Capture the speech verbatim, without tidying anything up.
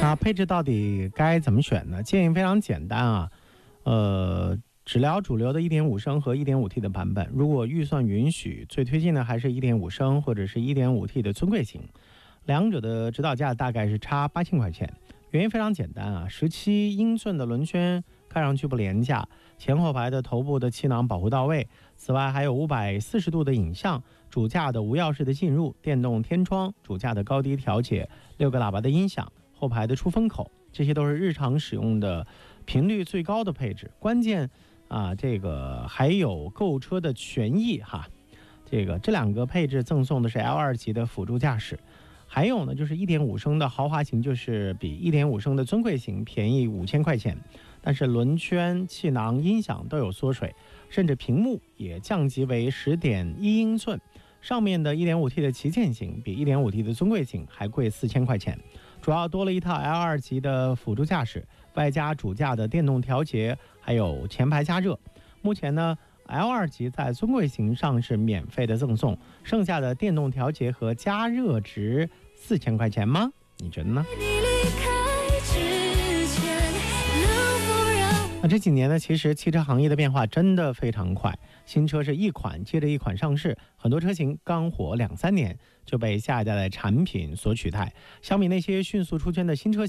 那配置到底该怎么选呢？建议非常简单啊，呃，只聊主流的 一点五 升和 一点五 T 的版本。如果预算允许，最推荐的还是 一点五 升或者是 一点五 T 的尊贵型，两者的指导价大概是差八千块钱。原因非常简单啊，十七英寸的轮圈看上去不廉价，前后排的头部的气囊保护到位，此外还有五百四十度的影像，主驾的无钥匙的进入，电动天窗，主驾的高低调节，六个喇叭的音响，后排的出风口，这些都是日常使用的频率最高的配置。关键啊，这个还有购车的权益哈，这个这两个配置赠送的是 L 二 级的辅助驾驶。还有呢，就是 一点五 升的豪华型，就是比 一点五 升的尊贵型便宜五千块钱，但是轮圈、气囊、音响都有缩水，甚至屏幕也降级为 十点一英寸。上面的 一点五 T 的旗舰型比 一点五 T 的尊贵型还贵四千块钱，主要多了一套 L 二 级的辅助驾驶，外加主驾的电动调节，还有前排加热。目前呢L 二 级在尊贵型上是免费的赠送，剩下的电动调节和加热值四千块钱吗？你觉得呢？那这几年呢，其实汽车行业的变化真的非常快，新车是一款接着一款上市，很多车型刚火两三年就被下一代的产品所取代。小米那些迅速出圈的新车型